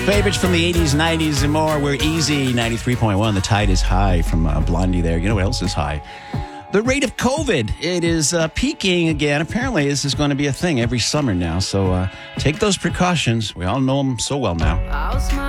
Favorites from the 80s, 90s, and more. We're easy, 93.1. The tide is high from Blondie there. You know what else is high? The rate of COVID. It is peaking again. Apparently, this is going to be a thing every summer now. So take those precautions. We all know them so well now.